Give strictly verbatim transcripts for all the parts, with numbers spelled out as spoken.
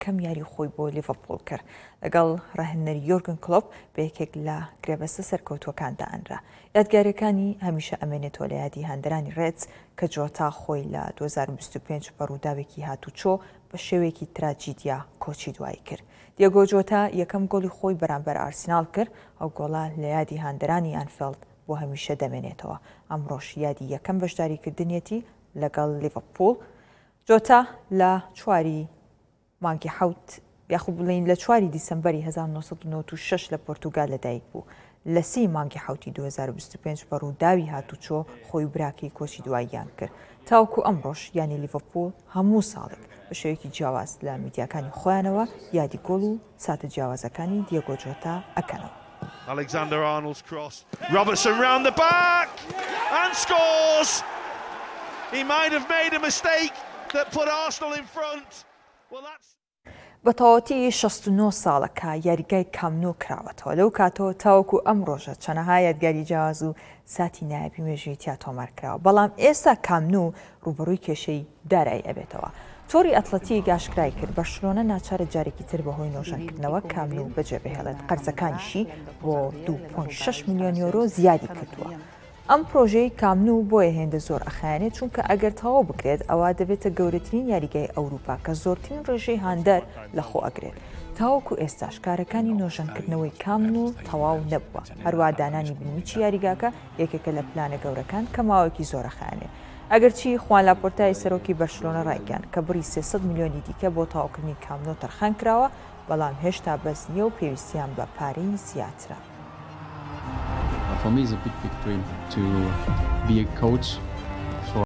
کەم یاری خۆی بۆ لیڤەرپوڵ کرد لەگەڵ ڕاهێنەری یۆرگن کلۆپ بە یەکێک لە گرێبەستە سەرکەوتووەکاندا ئەنرا. یادگاریەکانی هەمیشە ئەمێنێتەوە لە یادی هەندرانی ڕێدز کە جۆتا خۆی لە دوو هەزار و بیست و پێنج بە ڕووداوێکی هاتوچۆ بە شێوەیەکی تراجیدیا کۆچی دوایی کرد. دیێگۆ جۆتا یەکەم گۆڵی خۆی بەرامبەر ئارسینال کرد، ئەو گۆڵە لە یادی هەندرانی ئەنفیلد بۆ هەمیشە دەمێنێتەوە. ئەمڕۆژ یادی یەکەم بەشداریکردنیەتی لەگەڵ لیڤەرپوڵ. جۆتا لە چواری مانگی حوت یاخود بڵین لە چواری دیسەمبەری هەزار و نۆ سەد و نۆڤە و شەش لە پۆرتوگال لەدایک بوو. لە سی مانگی حوتی دوو هەزار و بیست و پێنج بە ڕووداوی هاتوچۆ خۆی براکەی کۆچی دواییان کرد. تاوەکو ئەمڕۆژ یانی لیڤەرپوڵ هەموو ساڵێک بە شێوەیەکی جیاواز لە میدیاکانی خۆیانەوە یادی گۆڵ و ساتە جیاوازەکانی دیێگۆ جۆتا ئەکەنەوە. Alexander-Arnold's cross. Robertson round the back and scores. He might have made a mistake that put Arsenal in front. Well, that's بە تەواوەتی شەست و نۆ ساڵەکە یاریگای کامنۆ کراوەتەوە. لەو کاتەوە تاوەکو ئەم ڕۆژە چەنەها یادگاری جیاواز و ساتی نایابی مێژوویەتیا تۆمار کراوە، بەڵام ئێستا کامنۆ ڕوبەڕووی کێشەی دارایی ئەبێتەوە. تۆری ئەتلەتی گاشکرای کرد بەرشلۆنە ناچارە جارێکی تر بەهۆی نۆژانکردنەوە کامنۆ بەجێبهێڵێت. قەرزەکانیشی بۆ دوو پۆینت شەش میلیۆن یۆرۆ زیادی کردووە. ئەم پرۆژەی کامنۆ بۆیە هێندە زۆر ئەخایەنێت، چونکە ئەگەر تەواو بکرێت ئەوە دەبێتە گەورەترین یاریگای ئەوروپا کە زۆرترین ڕێژەی هاندەر لەخۆ ئەگرێت. تاوەکو ئێستاش کارەکانی نۆژانکردنەوەی کامنۆ تەواو نەبووە. هەروە دانانی بنمیچی یاریگاکە یەکێکە لە پلانە گەورەکان کە ماوەیەکی زۆر ئەخایەنێت. ئەگەرچی خوان لاپۆرتای سەرۆکی بەرشلۆنە ڕایگەیاند کە بڕی سێسەد میلیۆنی دیکە بۆ تەواوکردنی کامنۆ تەرخان کراوە، بەڵام هێشتا بەس نییە و پێویستیان بە پارەی زیاترە. For me, it's a big, big dream to be a coach for.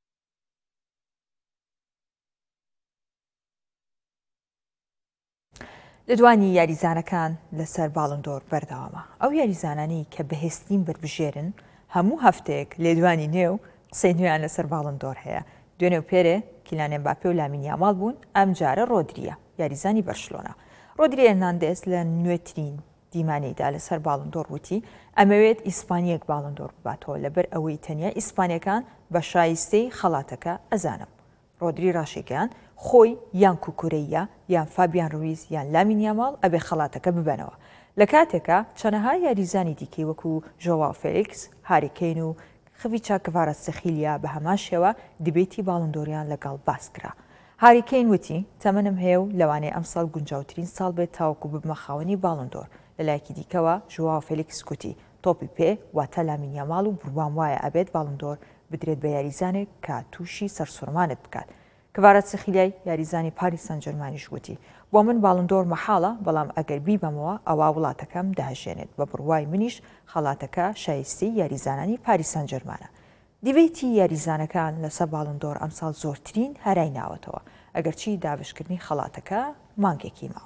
لە دوانی یاریزانەکان لەسەر باڵندۆر بەردەوامە. ئەو یاریزانانی کە بەهێستین بەربژێرن هەموو هەفتەیەک لێدوانی نێو قسەی نوێیان لەسەر باڵندۆر هەیە. دوێنێ و پێرێ کیلیان ئێمباپێ و لامین یامال بوون، ئەم جارە ڕۆدریە یاریزانی بەرشلۆنە. ڕۆدری هێرناندێز لە نوێترین دیمانەیدا لەسەر باڵندۆر وتی ئەمەوێت ئیسپانیەک باڵندۆر بباتەوە لەبەر ئەوەی تەنیا ئیسپانیەکان بە شایستەی خەڵاتەکە ئەزانم. ڕۆدری ڕاشێکیان خۆی یان کوکورەیە یان فابیان ڕویز یان لامین یامال ئەبێ خەڵاتەکە ببەنەوە. لە کاتێکە چەنەها یاریزانی دیکەی وەکو ژۆواو فێلیکس، هاری کین و خڤیچا کڤاراتسخیلیا بە هەمان شێوە دبێتی باڵندۆریان لەگەڵ باس کرا. هاری کین وتی تەمەنم هەیە و لەوانەیە ئەمساڵ گونجاوترین ساڵ بێت تاوەکو ببمە خاوەنی باڵندۆر. لەلایەکی دیکەوە ژۆواو فێلیکس کوتی تۆپی پێ واتە لامین یامال و بڕوام وایە ئەبێت باڵندۆر بدرێت بە یاریزانێک کە تووشی سەرسوڕمانت بکات. کڤاراتسخیلیای یاریزانی پاریس سەن ژەرمانیش گوتی بۆ من باڵندۆر مەحاڵە، بەڵام ئەگەر بیبەمەوە ئەوا وڵاتەکەم داهژێنێت، بە بڕوای منیش خەڵاتەکە شایستی یاریزانانی پاریس سەن ژەرمانە. دیڤێتی یاریزانەکان لەسەر باڵندۆر ئەمساڵ زۆرترین هەرای ناوەتەوە، ئەگەرچی دابشکردنی خەڵاتەکە مانگێکی ماوە.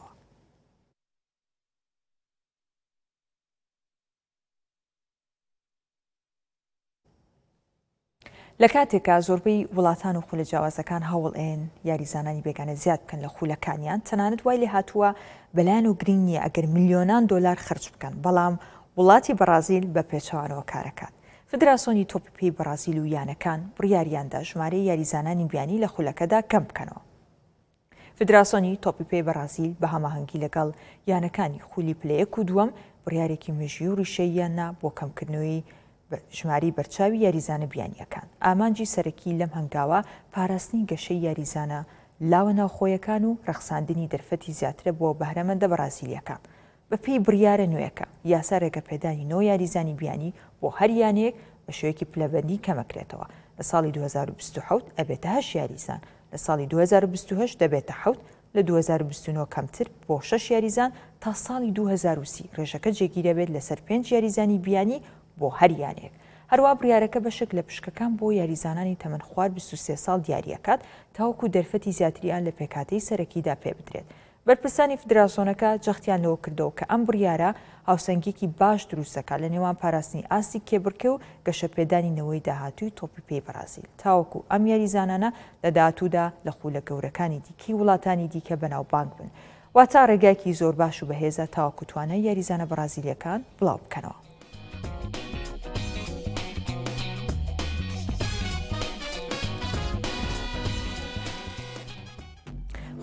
لە کاتێکە زۆربەی وڵاتان و خولە جیاوازەکان هەوڵێن یاریزانانی بێگانە زیاد بکەن لە خولەکانیان، تەنانەت وای لێ هاتووە بەلایەن و گرنگ نییە ئەگەر میلیۆنان دۆلار خرج بکەن، بەڵام وڵاتی بەرازیل بە پێچەوانەوە کارەکات. فدراسیۆنی تۆپی پێی بەرازیل و یانەکان بڕیاریاندا ژمارەی یاریزانانی بیانی لە خولەکەدا کەم بکەنەوە. فدراسیۆنی تۆپی پێی بەرازیل بە هەماهەنگی لەگەڵ یانەکانی خولی پلەیەک و دووەم بڕیارێکی مێژووی و ڕیشەییاننا بۆ کەمکردنەوەی ژماری بەرچاوی یاریزانە بیانیەکان. ئامانجی سەرەکی لەم هەنگاوە پاراستنی گەشەی یاریزانە لاوە ناوخۆیەکان و ڕەخساندنی دەرفەتی زیاترە بۆ بەهرەمەندە بەرازیلیەکان. بەپێی بڕیارە نوێیەکە یاسا ڕێگەپێدانی نۆ یاریزانی بیانی بۆ هەر یانەیەک بە شێوەیەکی پلەبەندی کەمەکرێتەوە. لە ساڵی دوو هەزار و بیست و حەوت ئەبێتە هەشت یاریزان، لە ساڵی دوو هەزار و بیست و هەشت دەبێتە حەوت، لە دوو هەزار و بیست و نۆ کەمتر بۆ شەش یاریزان، تا ساڵی دوو هەزار و سی ڕێژەکە جێگیرە بێت لەسەر پێنج یاریزانی بیانی بۆ هەر یانەیەک. هەروە بڕیارەکە بەشێک لە پشکەکان بۆ یاریزانانی تەمەن خوار بیست و سێ ساڵ دیاریەکات تاوەکو دەرفەتی زیاتریان لە پێکاتەی سەرەکیدا پێ بدرێت. بەرپرسانی فدراسیۆنەکە جەختیان لەوە کردەوە کە ئەم بڕیارە هاوسەنگێکی باش دروستەکە لە نێوان پاراستنی ئاستی کێبڕکێ و گەشەپێدانینەوەی داهاتووی تۆپی پێی بەرازیل، تاوەکو ئەم یاریزانانە لە داهاتوودا لە خولە گەورەکانی دیکەی وڵاتانی دیکە بەناوبانگ بن، واتە ڕێگایەکی زۆر باش و بەهێزە تاوەکو توانای یاریزانە بەرازیلیەکان بڵاو بکەنەوە.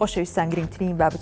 خۆشەویستان گرنگترین بابەت